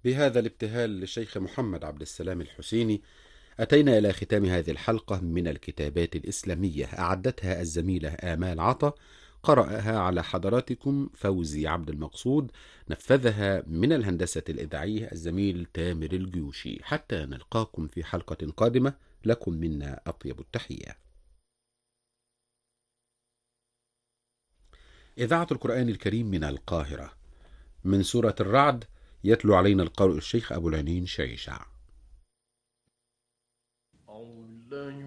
بهذا الابتهال للشيخ محمد عبد السلام الحسيني أتينا إلى ختام هذه الحلقة من الكتابات الإسلامية، أعدتها الزميلة آمال عطا، قرأها على حضراتكم فوزي عبد المقصود، نفذها من الهندسة الإذاعية الزميل تامر الجيوشي. حتى نلقاكم في حلقة قادمة، لكم منا أطيب التحية. إذاعة القرآن الكريم من القاهرة، من سورة الرعد، يتلو علينا القارئ الشيخ أبو العنين شيشع.